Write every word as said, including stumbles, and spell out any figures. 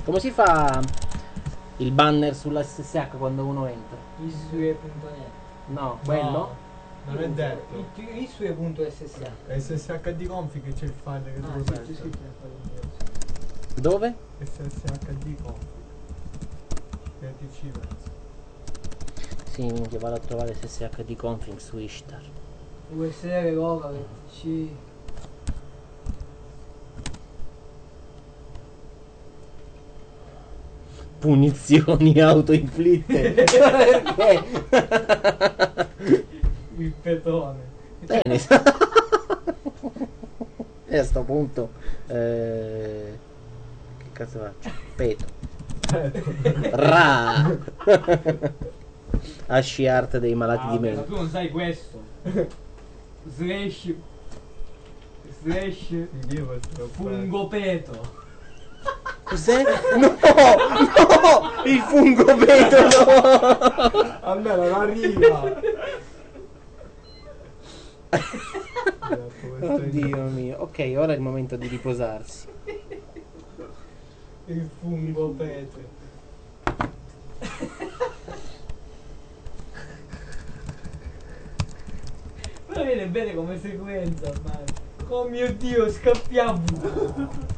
Come si fa il banner sulla S S H quando uno entra? Isue punto net. No, quello? Non è detto. Isue punto S S H. S S H D config c'è il file che Ah, devo sì, c'è mettere. scritto nel file. Dove? S S H D config. Che ti ci penso. Sì, minchia, vado a trovare S S H D config su Ishtar. U S R local C. Punizioni autoinflitte. Perché? Il petone. Bene. E a sto punto eh, che cazzo faccio? Peto. Ra. Asci art dei malati Ah, di vabbè, ma mente. tu non sai questo. Slash. Slash. Io posso Fungopeto. Cos'è? No! No! Il fungo peto no! A me non arriva. Oddio mio. Ok, ora è il momento di riposarsi. Il fungopeto. Però viene bene come sequenza ormai. Oh mio Dio, scappiamo!